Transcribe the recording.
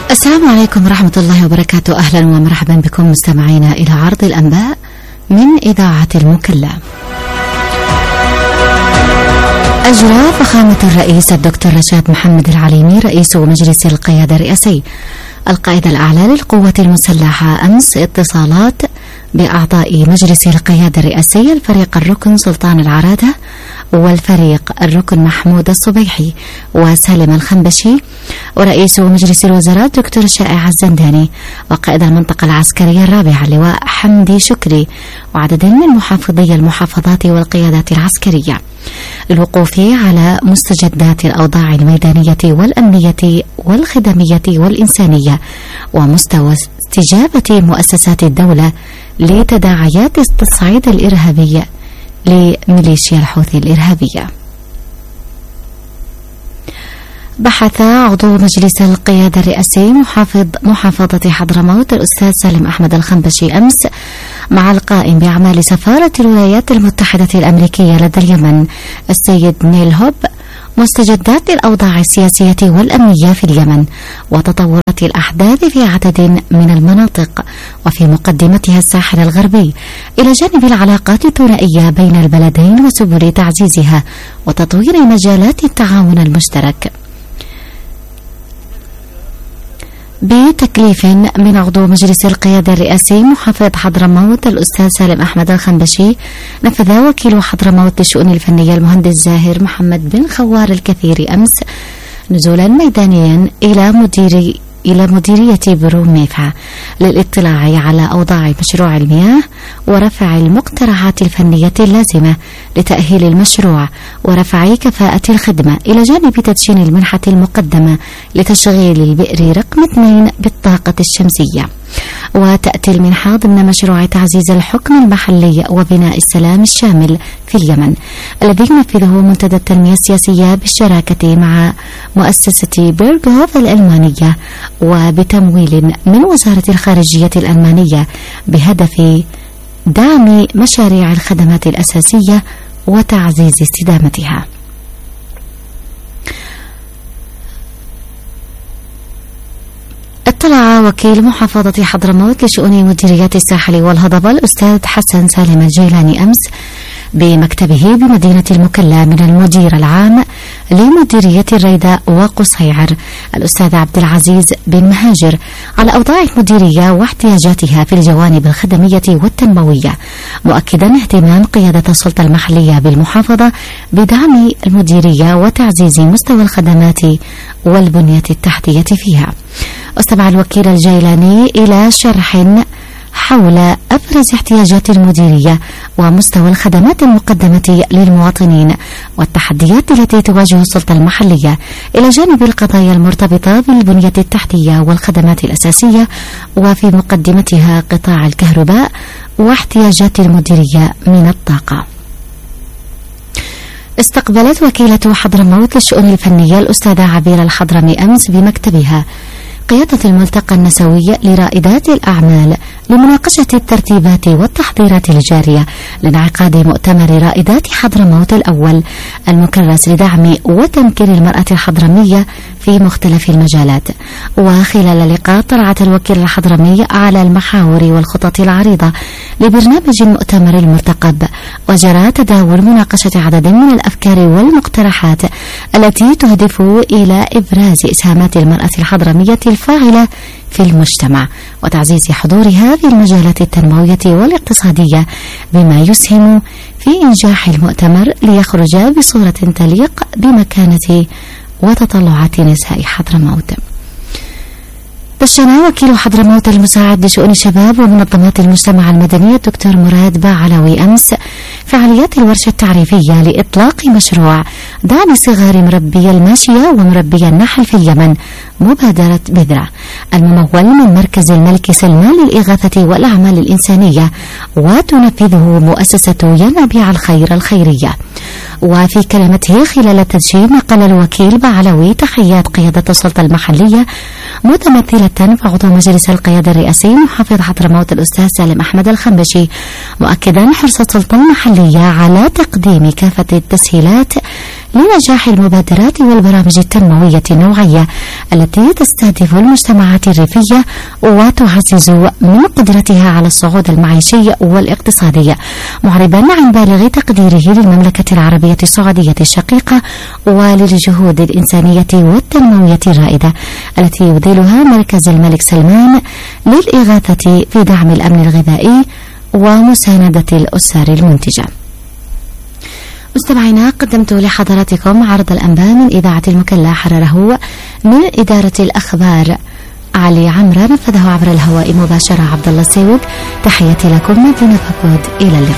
السلام عليكم ورحمة الله وبركاته. أهلا ومرحبا بكم مستمعينا إلى عرض الأنباء من إذاعة المكلا. أجرى فخامة الرئيس الدكتور رشاد محمد العليمي رئيس مجلس القيادة الرئاسي القائد الأعلى للقوات المسلحة أمس اتصالات بأعضاء مجلس القيادة الرئاسي الفريق الركن سلطان العرادة والفريق الركن محمود الصبيحي وسالم الخنبشي ورئيس مجلس الوزراء دكتور شائع الزنداني وقائد المنطقة العسكرية الرابعة اللواء حمدي شكري وعدد من محافظي المحافظات والقيادات العسكرية للوقوف على مستجدات الأوضاع الميدانية والأمنية والخدمية والإنسانية ومستوى استجابة مؤسسات الدولة لتداعيات التصعيد الإرهابي لميليشيا الحوثي الإرهابية. بحث عضو مجلس القيادة الرئاسي محافظة حضرموت الأستاذ سالم أحمد الخنبشي أمس مع القائم بأعمال سفارة الولايات المتحدة الأمريكية لدى اليمن السيد نيل هوب مستجدات الأوضاع السياسية والأمنية في اليمن وتطورات الأحداث في عدد من المناطق وفي مقدمتها الساحل الغربي إلى جانب العلاقات الثنائية بين البلدين وسبل تعزيزها وتطوير مجالات التعاون المشترك. بتكليف من عضو مجلس القيادة الرئاسي محافظ حضرموت الأستاذ سالم أحمد الخنبشي نفذ وكيل حضرموت للشؤون الفنية المهندس زاهر محمد بن خوار الكثير أمس نزولا ميدانيا إلى مديرية بروم ميفا للاطلاع على أوضاع مشروع المياه ورفع المقترحات الفنية اللازمة لتأهيل المشروع ورفع كفاءة الخدمة إلى جانب تدشين المنحة المقدمة لتشغيل البئر رقم 2 بالطاقة الشمسية. وتأتي المنحة ضمن مشروع تعزيز الحكم المحلي وبناء السلام الشامل في اليمن الذي ينفذه منتدى التنمية السياسية بالشراكة مع مؤسسة بيرغهوف الألمانية وبتمويل من وزارة الخارجية الألمانية بهدف دعم مشاريع الخدمات الأساسية وتعزيز استدامتها. اطلع وكيل محافظة حضرموت لشؤون مديريات الساحل والهضبة الأستاذ حسن سالم الجيلاني أمس بمكتبه بمدينة المكلا من المدير العام لمديرية الريداء وقصيعر الأستاذ عبد العزيز بن مهاجر على أوضاع المديرية واحتياجاتها في الجوانب الخدمية والتنموية مؤكدا اهتمام قيادة السلطة المحلية بالمحافظة بدعم المديرية وتعزيز مستوى الخدمات والبنية التحتية فيها. واستمع الوكيل الجيلاني إلى شرح حول أبرز احتياجات المديرية ومستوى الخدمات المقدمة للمواطنين والتحديات التي تواجه السلطة المحلية إلى جانب القضايا المرتبطة بالبنية التحتية والخدمات الأساسية وفي مقدمتها قطاع الكهرباء واحتياجات المديرية من الطاقة. استقبلت وكيلة حضرموت للشؤون الفنية الأستاذة عبير الحضرمي أمس بمكتبها قيادة الملتقى النسوي لرائدات الأعمال لمناقشة الترتيبات والتحضيرات الجارية لانعقاد مؤتمر رائدات حضرموت الأول المكرس لدعم وتمكين المرأة الحضرمية في مختلف المجالات. وخلال اللقاء طلعت الوكيل الحضرمي على المحاور والخطط العريضة لبرنامج المؤتمر المرتقب وجرى تداول مناقشة عدد من الأفكار والمقترحات التي تهدف إلى إبراز إسهامات المرأة الحضرمية الفاعلة في المجتمع وتعزيز حضورها في المجالات التنموية والاقتصادية بما يسهم في إنجاح المؤتمر ليخرج بصورة تليق بمكانة وتطلعات نساء حضرموت. دشن وكيل حضرموت المساعد لشؤون الشباب ومنظمات المجتمع المدني الدكتور مراد باعلوي أمس فعاليات الورشة التعريفية لإطلاق مشروع دعم صغار مربي الماشية ومربي النحل في اليمن مبادرة بذرة الممول من مركز الملك سلمان للإغاثة والأعمال الإنسانية وتنفذه مؤسسة ينابيع الخير الخيرية. وفي كلمته خلال التدشين نقل الوكيل باعلوي تحيات قيادة السلطة المحلية متمثلة في عضو مجلس القيادة الرئاسي محافظ حضرموت الأستاذ سالم أحمد الخنبشي مؤكدا حرص السلطة المحلية على تقديم كافة التسهيلات لنجاح المبادرات والبرامج التنموية النوعية التي تستهدف المجتمعات الريفية وتعزز من قدرتها على الصعود المعيشي والاقتصادي، معربا عن بالغ تقديره للمملكة العربية السعودية الشقيقة وللجهود الإنسانية والتنموية الرائدة التي يبذلها مركز الملك سلمان للإغاثة في دعم الأمن الغذائي ومساندة الأسر المنتجة. مستمعينا، قدمت لحضراتكم عرض الأنباء من إذاعة المكلا، حرره من إدارة الأخبار علي عمرو، نفذه عبر الهواء مباشرة عبد الله السيوق. تحياتي لكم من فقود، إلى اللقاء.